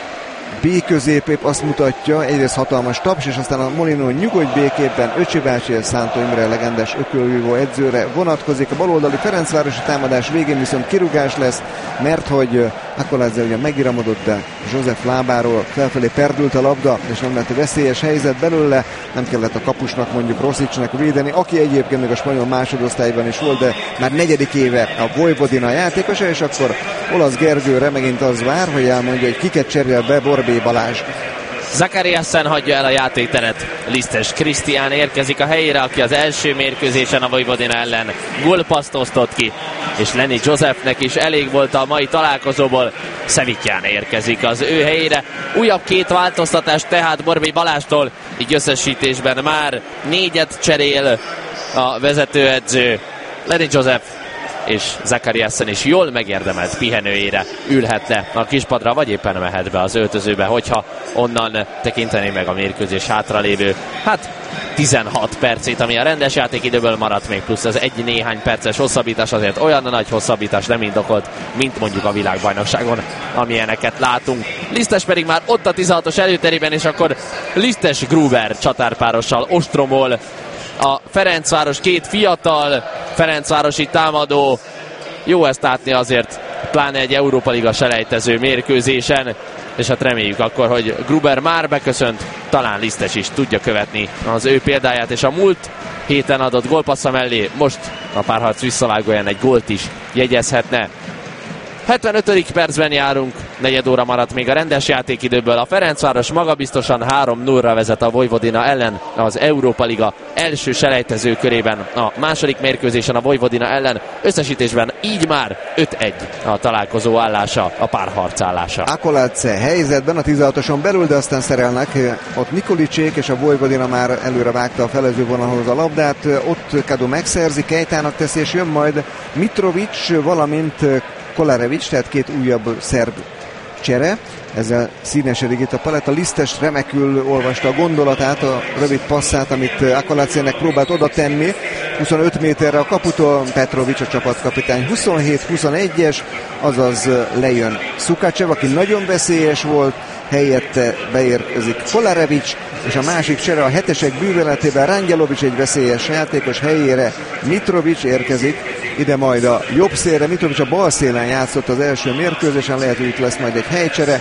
B középép azt mutatja, egyrészt hatalmas taps, és aztán a Molinó nyugodj békében Öcsi bácsi, Szántó Imre legendás ökölvívó edzőre vonatkozik. A baloldali ferencvárosi támadás végén viszont kirúgás lesz, mert hogy Akoladze ugye megiramodott, de József lábáról felfelé perdült a labda, és nem lett veszélyes helyzet belőle, nem kellett a kapusnak, mondjuk Rosicsnak védeni, aki egyébként még a spanyol másodosztályban is volt, de már negyedik éve a Vojvodina játékosa, és akkor Olasz Gergőre megint az vár, hogy elmondja, hogy kiket cserél be Borbély Balázs. Zakariasen hagyja el a játékteret. Lisztes Krisztián érkezik a helyére, aki az első mérkőzésen a Vojvodina ellen gólpasszt osztott ki, és Lenny Josephnek is elég volt a mai találkozóból. Szevitján érkezik az ő helyére. Újabb két változtatás tehát Borbély Balástól, így összesítésben már négyet cserél a vezetőedző. Lenny Joseph és Zakariasen is jól megérdemelt pihenőjére ülhet le a kispadra, vagy éppen mehet be az öltözőbe, hogyha onnan tekinteni meg a mérkőzés hátralévő, hát tizenhat percét, ami a rendes játékidőből maradt még, plusz az egy néhány perces hosszabbítás, azért olyan nagy hosszabbítás nem indokolt, mint mondjuk a világbajnokságon, amilyeneket látunk. Lisztes pedig már ott a tizenhatos előterében, és akkor Lisztes Gruber csatárpárossal ostromol a Ferencváros, két fiatal ferencvárosi támadó. Jó ezt látni azért, pláne egy Európa Liga selejtező mérkőzésen. és hát reméljük akkor, hogy Gruber már beköszönt, talán Lisztes is tudja követni az ő példáját, és a múlt héten adott gólpassza mellé most a párharc visszavágóján egy gólt is jegyezhetne. hetvenötödik percben járunk, negyed óra maradt még a rendes játékidőből. A Ferencváros magabiztosan három nullra vezet a Vojvodina ellen az Európa Liga első selejtező körében. A második mérkőzésen a Vojvodina ellen összesítésben így már öt egy a találkozó állása, a párharc állása. Akoladze helyzetben a tizenhatoson belül, de aztán szerelnek ott Nikolicsék, és a Vojvodina már előre vágta a felezővonalhoz a labdát. Ott Kadu megszerzi, Kejtának teszi, és jön majd Mitrovic, valamint Kolarevic, tehát két újabb szerb csere. Ezzel színesedik itt a paletta. Lisztes remekül olvasta a gondolatát, a rövid passzát, amit Akoladze-nek próbált oda tenni. huszonöt méterre a kaputól Petrovic, a csapatkapitány huszonhét huszonegyes, azaz lejön Szukácsev, aki nagyon veszélyes volt, helyette beérkezik Kolarevic, és a másik csere a hetesek bűveletében Rangyelovic, egy veszélyes játékos, helyére Mitrovic érkezik, ide majd a jobb szélre. Mitrovic a bal szélen játszott az első mérkőzésen, lehet, hogy itt lesz majd egy helycsere.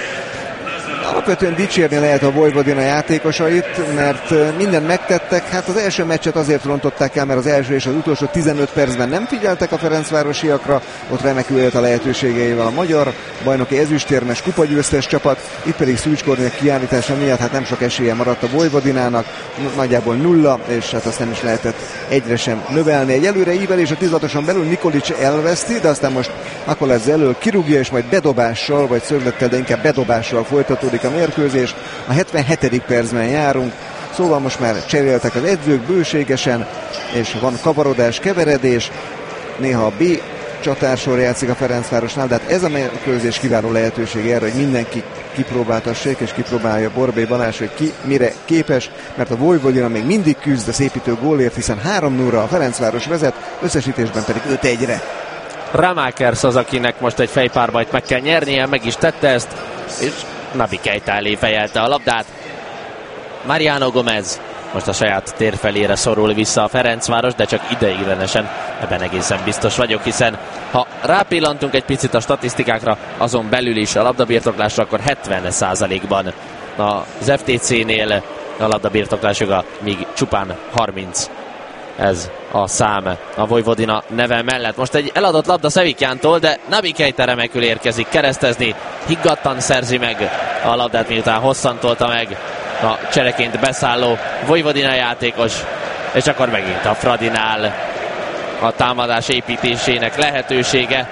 Alapvetően dicsérni lehet a Vojvodina játékosait, mert mindent megtettek. Hát az első meccset azért rontották el, mert az első és az utolsó tizenöt percben nem figyeltek a ferencvárosiakra, ott remekül élt a lehetőségeivel a magyar bajnoki ezüstérmes kupagyőztes csapat, itt pedig Szűcs Kornél kiállítása miatt hát nem sok esélye maradt a Vojvodinának, nagyjából nulla, és hát azt nem is lehetett egyre sem növelni. Egy előre ívelés a tizenhatoson belül, Nikolic elveszti, de aztán most Akoladze elől kirúgja, és majd bedobással, vagy szöglettel, de inkább bedobással folytatódik a mérkőzés. A hetvenhetedik percben járunk, szóval most már cseréltek az edzők bőségesen, és van kavarodás, keveredés, néha a B csatársor játszik a Ferencvárosnál, de hát ez a mérkőzés kiváló lehetőség erre, hogy mindenki kipróbáltassék, és kipróbálja Borbély Balázs, hogy ki mire képes, mert a Vojvodina még mindig küzd a szépítő gólért, hiszen három nullra a Ferencváros vezet, összesítésben pedig öt egyre. Ramákers az, akinek most egy fejpárbajt meg kell nyernie, meg is tette ezt, és Nabi Keita elé fejelte a labdát. Mariano Gomez most a saját tér felére szorul vissza a Ferencváros, de csak ideiglenesen, ebben egészen biztos vagyok, hiszen ha rápillantunk egy picit a statisztikákra, azon belül is a labdabirtoklásra, akkor hetven százalékban az ef té cé-nél a labdabirtoklás joga, míg csupán harminc. Ez a szám a Vojvodina neve mellett. Most egy eladott labda Szevikjántól, de Nabi Keita remekül érkezik keresztezni. Higgadtan szerzi meg a labdát, miután hosszan tolta meg a csereként beszálló Vojvodina játékos. És akkor megint a Fradinál a támadás építésének lehetősége.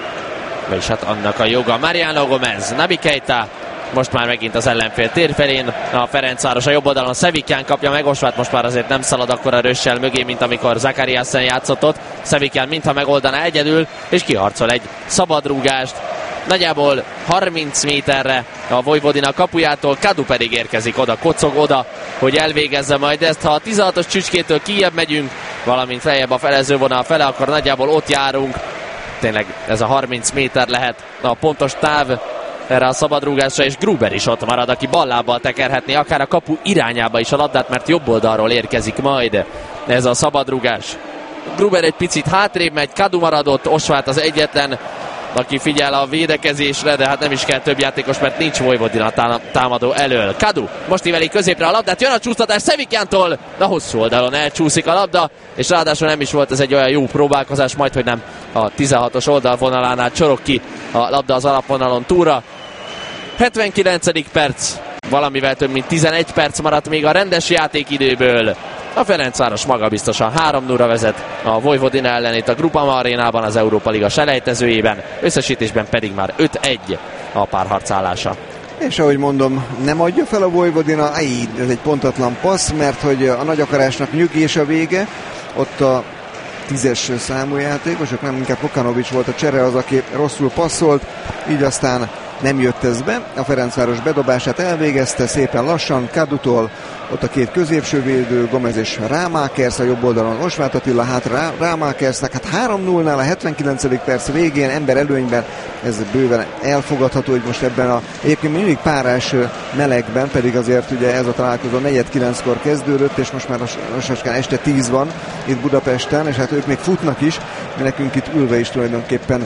Vagyis hát annak a joga. Mariano Gomez, Nabi Keita. Most már megint az ellenfél tér felén. A Ferencváros a jobb oldalon Szevikján kapja meg. Osvát most már azért nem szalad akkora rössel mögé, mint amikor Zakariasen játszott ott. Szevikján mintha megoldaná egyedül, és kiharcol egy szabadrúgást. Nagyjából harminc méterre a Vojvodina kapujától. Kadu pedig érkezik oda, kocog oda, hogy elvégezze majd ezt. Ha a tizenhatos csücskétől kijebb megyünk, valamint feljebb a felezővonal fele, akkor nagyjából ott járunk. Tényleg ez a harminc méter lehet a pontos táv erre a szabadrúgásra, és Gruber is ott marad, aki ballábbal tekerhetné akár a kapu irányába is a labdát, mert jobb oldalról érkezik majd ez a szabadrúgás. Gruber egy picit hátrébb megy, Kadu maradott, Osvát az egyetlen, aki figyel a védekezésre, de hát nem is kell több játékos, mert nincs Vojvodina támadó elől. Kadu most íveli középre a labdát, jön a csúsztatás Szevikjántól, a hosszú oldalon elcsúszik a labda, és ráadásul nem is volt ez egy olyan jó próbálkozás, majd hogy nem a tizenhatos oldalvonalánál csorog ki a labda az alapvonalon túlra. hetvenkilencedik perc, valamivel több mint tizenegy perc maradt még a rendes játékidőből. A Ferencváros magabiztosan három nullra vezet a Vojvodina ellen itt a Groupama arénában az Európa Liga selejtezőjében, összesítésben pedig már öt egy a párharc állása. És ahogy mondom, nem adja fel a Vojvodina, Aj, ez egy pontatlan passz, mert hogy a nagy akarásnak nyugés a vége, ott a tízes számú játékosok, nem inkább Kokanovics volt a csere az, aki rosszul passzolt, így aztán nem jött ez be. A Ferencváros bedobását elvégezte szépen lassan, Kadutól, ott a két középső védő, Gomez és Rámákers, a jobb oldalon Osvát Attila, hát Rámákersnek, hát három nullnál a hetvenkilencedik perc végén ember előnyben, ez bőven elfogadható, hogy most ebben a egyébként mindig párás melegben, pedig azért ugye ez a találkozó negyed kilenckor kezdődött, és most már lassacskán este tíz van itt Budapesten, és hát ők még futnak is, de nekünk itt ülve is tulajdonképpen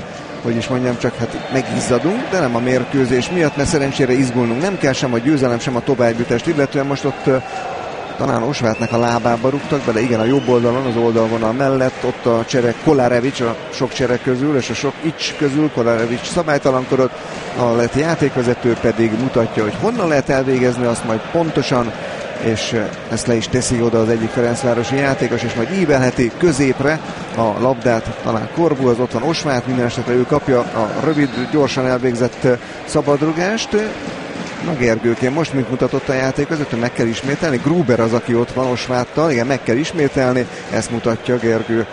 hogy is mondjam, csak hát megizzadunk, de nem a mérkőzés miatt, mert szerencsére izgulnunk nem kell, sem a győzelem, sem a továbbjutást, illetően most ott talán Osvátnak a lábába rúgtak bele, igen, a jobb oldalon, az oldalvonal mellett, ott a csere Kolárevics, a sok csere közül, és a sok ics közül Kolárevics szabálytalankodott, a lett játékvezető pedig mutatja, hogy honnan lehet elvégezni azt majd pontosan, és ezt le is teszi oda az egyik ferencvárosi játékos, és majd ívelheti középre a labdát, talán Korbu, az ott van Osvát, minden esetre ő kapja a rövid, gyorsan elvégzett szabadrugást. Na Gergőként most, mint mutatott a játékvezető, meg kell ismételni. Gruber az, aki ott van Osváttal, igen, meg kell ismételni, ezt mutatja Gergő.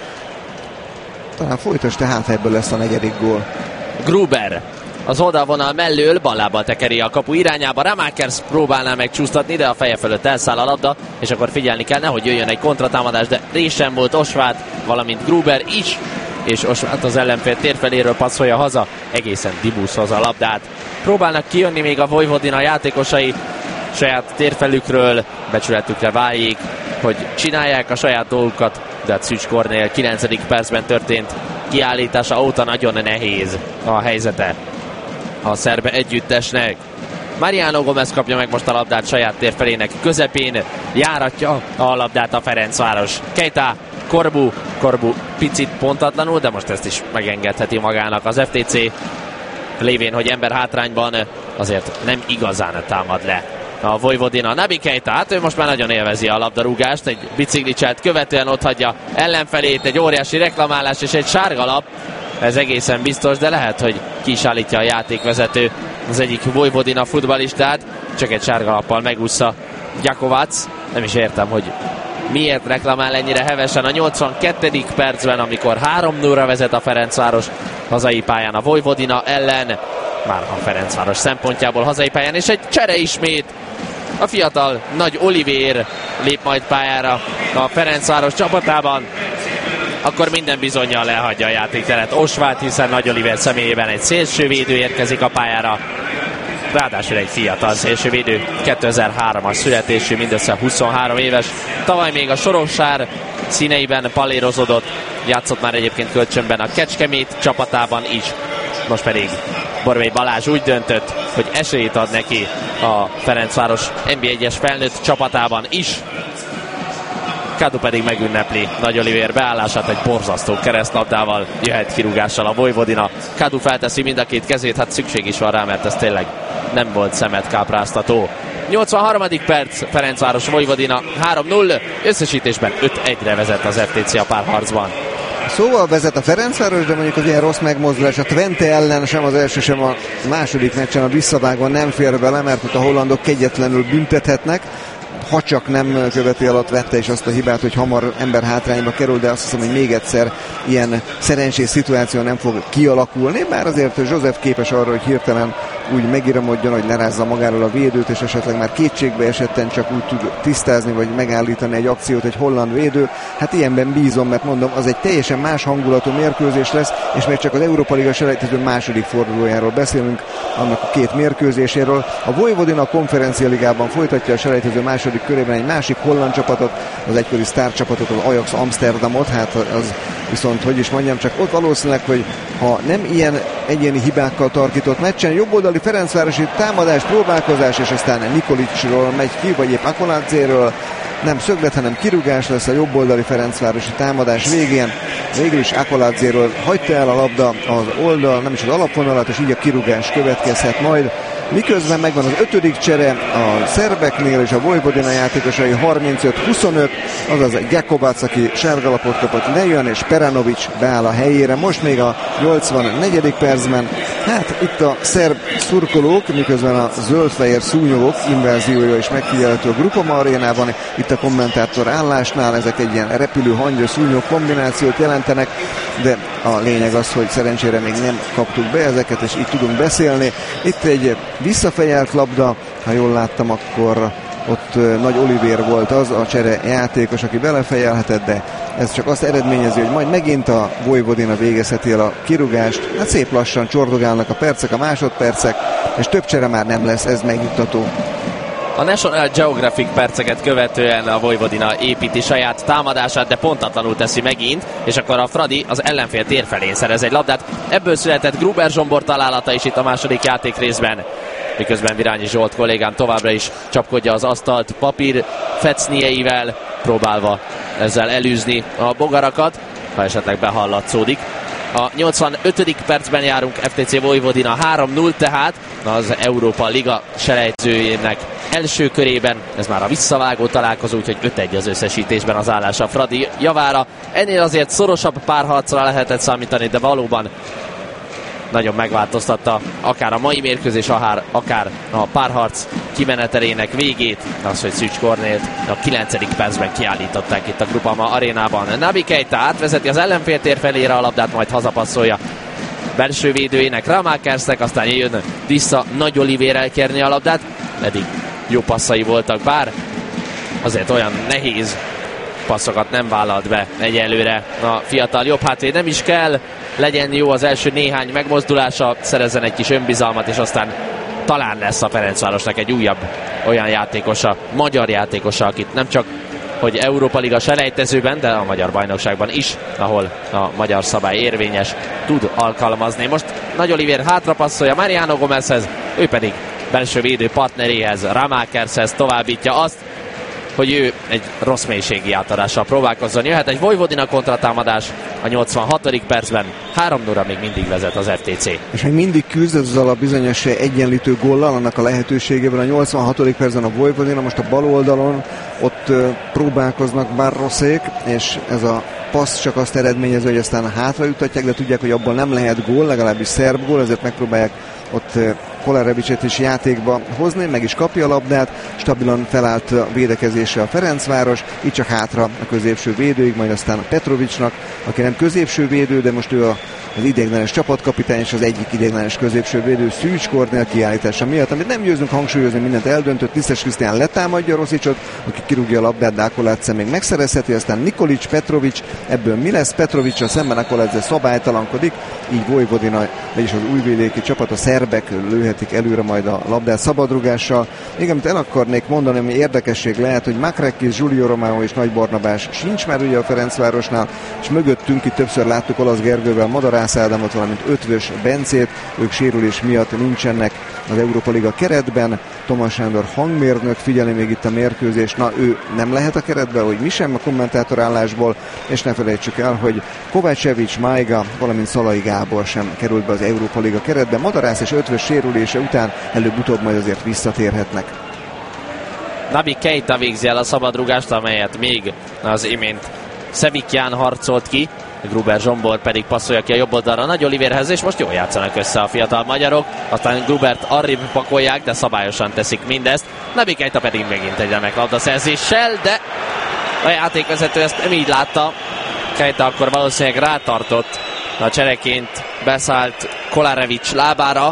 Talán folytasd, tehát ebből lesz a negyedik gól. Gruber az oldalvonal mellől ballábbal tekeri a kapu irányába. Remakers próbálná megcsúsztatni, de a feje fölött elszáll a labda, és akkor figyelni kell, nehogy jöjjön egy kontratámadás, de résen volt Osvát, valamint Gruber is, és Osvát az ellenfél térfeléről passzolja haza, egészen Dibuszhoz a labdát. Próbálnak kijönni még a Vojvodina játékosai saját térfelükről, becsületükre váljék, hogy csinálják a saját dolgukat, de a Szűcs Kornél kilencedik percben történt kiállítása óta nagyon nehéz a helyzete a szerb együttesnek. Mariano Gomez kapja meg most a labdát saját térfelének közepén, járatja a labdát a Ferencváros. Keita, Korbu, Korbu picit pontatlanul, de most ezt is megengedheti magának az ef té cé, lévén, hogy ember hátrányban azért nem igazán támad le a Vojvodina. Nabi Keita, hát ő most már nagyon élvezi a labdarúgást, egy biciklicselt követően ott hagyja ellenfelét, egy óriási reklamálás és egy sárgalap, ez egészen biztos, de lehet, hogy ki is állítja a játékvezető az egyik Vojvodina futballistát, csak egy sárgalappal megúszza Gyakovac. Nem is értem, hogy miért reklamál ennyire hevesen a nyolcvankettedik percben, amikor három nullra vezet a Ferencváros hazai pályán a Vojvodina ellen, már a Ferencváros szempontjából hazai pályán, és egy csere ismét. A fiatal Nagy Olivér lép majd pályára a Ferencváros csapatában, akkor minden bizonnyal lehagyja a játékteret Osvát, hiszen Nagy Olivér személyében egy szélsővédő érkezik a pályára. Ráadásul egy fiatal szélsővédő, kétezer-hármas születésű, mindössze huszonhárom éves. Tavaly még a Sorokság színeiben palérozódott, játszott már egyébként kölcsönben a Kecskemét csapatában is. Most pedig Borbély Balázs úgy döntött, hogy esélyt ad neki a Ferencváros en bé egyes felnőtt csapatában is. Kadu pedig megünnepli Nagy Olivér beállását, egy borzasztó keresztlabdával jöhet kirúgással a Vojvodina. Kadu felteszi mind a két kezét, hát szükség is van rá, mert ez tényleg nem volt szemet kápráztató. nyolcvanharmadik perc, Ferencváros Vojvodina három null, összesítésben öt egyre vezet az ef té cé a párharcban. Szóval vezet a Ferencváros, de mondjuk az ilyen rossz megmozdulás a Twente ellen sem az első, sem a második meccsen a visszavágón nem fér bele, mert ott a hollandok kegyetlenül büntethetnek, ha csak nem követi alatt vette és azt a hibát, hogy hamar ember hátrányba kerül, de azt hiszem, hogy még egyszer ilyen szerencsés szituáció nem fog kialakulni, bár azért József képes arra, hogy hirtelen úgy megiramodjon, hogy lerázza magáról a védőt, és esetleg már kétségbe esetten csak úgy tud tisztázni, vagy megállítani egy akciót egy holland védő. Hát ilyenben bízom, mert mondom, az egy teljesen más hangulatú mérkőzés lesz, és még csak az Európa Liga selejtező második fordulójáról beszélünk, annak a két mérkőzéséről. A Vojvodina Konferencia Ligában folytatja a selejtező második körében egy másik holland csapatot, az egykori sztárcsapatot, az Ajax Amsterdamot, hát az viszont, hogy is mondjam, csak ott valószínűleg, hogy ha nem ilyen egyéni hibákkal tarkított meccsen, jobboldali Ferencvárosi támadás, próbálkozás, és aztán Nikolicsról megy ki, vagy épp Akoladzéről, nem szöglet, hanem kirúgás lesz a jobboldali Ferencvárosi támadás végén. Végül is Akoladzéről hagyta el a labda az oldal, nem is az alapvonalat, és így a kirúgás következhet majd. Miközben megvan az ötödik csere a szerbeknél, és a Vojvodina játékosai harmincöt huszonöt, azaz Gyakovac, aki sárgalapot kapott, lejön, és Peranovic beáll a helyére. Most még a nyolcvannegyedik percben. Hát itt a szerb szurkolók, miközben a zöld-fehér szúnyogok inváziója is megfigyelhető a Grupama arénában. Itt a kommentátor állásnál ezek egy ilyen repülő hangya szúnyog kombinációt jelentenek, de a lényeg az, hogy szerencsére még nem kaptuk be ezeket, és itt tudunk beszélni. Itt egy visszafejelt labda, ha jól láttam, akkor ott Nagy Olivér volt az a csere játékos, aki belefejelhetett, de ez csak azt eredményezi, hogy majd megint a Vojvodina végezheti el a kirúgást. Hát szép lassan csordogálnak a percek, a másodpercek, és több csere már nem lesz, ez megnyugtató. A National Geographic perceket követően a Vojvodina építi saját támadását, de pontatlanul teszi megint, és akkor a Fradi az ellenfél tér felén szerez egy labdát. Ebből született Gruber Zsombor találata is itt a második játék részben. Miközben Virányi Zsolt kollégám továbbra is csapkodja az asztalt papír fecnieivel, próbálva ezzel elűzni a bogarakat, ha esetleg behallatszódik. A nyolcvanötödik percben járunk, ef té cé Vojvodina három null tehát az Európa Liga selejtezőjének első körében. Ez már a visszavágó találkozó, úgyhogy öt egy az összesítésben az állás a Fradi javára. Ennél azért szorosabb párharcra lehetett számítani, de valóban nagyon megváltoztatta akár a mai mérkőzés, akár a párharc kimenetelének végét. Az, hogy Szűcs Kornélt a kilencedik percben kiállították itt a Groupama arénában. Naby Keita átvezeti az ellenfél tér felére a labdát, majd hazapasszolja belső védőjének, Ramákersnek, aztán jön vissza Nagy Olivér elkérni a labdát. Eddig jó passzai voltak, bár azért olyan nehéz passzokat nem vállalt be egyelőre a fiatal jobb hátvéd. Nem is kell legyen jó az első néhány megmozdulása, szerezzen egy kis önbizalmat, és aztán talán lesz a Ferencvárosnak egy újabb olyan játékosa, magyar játékosa, akit nem csak hogy Európa Liga selejtezőben, de a magyar bajnokságban is, ahol a magyar szabály érvényes, tud alkalmazni. Most Nagy Olivér hátrapasszolja Mariano Gomezhez, ő pedig belső védő partneréhez, Ramákershez továbbítja azt, hogy ő egy rossz mélységi átadással próbálkozzon. Jöhet egy Vojvodina kontratámadás a nyolcvanhatodik percben. három null még mindig vezet az ef té cé. És még mindig küzd azzal a bizonyos egyenlítő góllal, annak a lehetőségében a nyolcvanhatodik percben a Vojvodina, most a bal oldalon ott próbálkoznak Barrosék, és ez a passz csak azt eredményező, hogy aztán hátra jutatják, de tudják, hogy abból nem lehet gól, legalábbis szerb gól, ezért megpróbálják ott Kolarevicset is játékba hozni, meg is kapja a labdát, stabilan felállt a védekezésre a Ferencváros, így csak hátra a középső védőig, majd aztán a Petrovicsnak, aki nem középső védő, de most ő a, az ideiglenes csapatkapitány, és az egyik ideiglenes középső védő Szűcs Kornél kiállítása miatt, amit nem győzünk hangsúlyozni, mindent eldöntött, Lisztes Krisztián letámadja Rosicot, aki kirúgja a labdát, de Akoladze még megszerezheti, aztán Nikolic, Petrovics, ebből mi lesz? Petrovicsal szemben Akoladze szabálytalankodik, így Vojvodina, vagyis az újvidéki csapat, a szerbek lőhetik előre majd a labdát szabadrugással. Még amit el akarnék mondani, ami érdekesség lehet, hogy Makrekis, Giulio Romao és Nagy Barnabás sincs már ugye a Ferencvárosnál, és mögöttünk itt többször láttuk Olasz Gergővel Madarász Ádámot, valamint Ötvös Bencét, ők sérülés miatt nincsenek az Európa Liga keretben. Tomás Sándor hangmérnök figyeli még itt a mérkőzést, na ő nem lehet a keretbe, hogy mi sem a kommentátor állásból, és ne felejtsük el, hogy Kovácsevics, Májga, valamint Szalai Gábor sem került be az Európa Liga keretbe. Madarász és Ötvös sérülése után előbb-utóbb majd azért visszatérhetnek. Naby Keita végzi el a szabadrugást, amelyet még az imént Szevikján harcolt ki, Gruber Zsombor pedig passzolja ki a jobb oldalra Nagy Olivérhez, és most jól játszanak össze a fiatal magyarok, aztán Grubert arrébb pakolják, de szabályosan teszik mindezt. Naby Keita pedig megint egy remek labdaszerzéssel, de a játékvezető ezt nem így látta. Keita akkor valószínűleg rátartott, a csereként beszállt Kolárevics lábára,